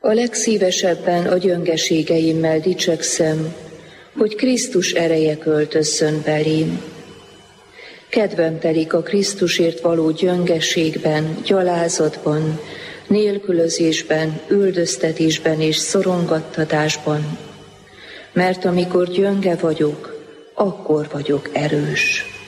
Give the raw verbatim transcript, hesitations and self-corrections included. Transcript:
A legszívesebben a gyöngeségeimmel dicsekszem, hogy Krisztus ereje költözzön belém. Kedvem telik a Krisztusért való gyöngeségben, gyalázatban, nélkülözésben, üldöztetésben és szorongattatásban, mert amikor gyönge vagyok, akkor vagyok erős.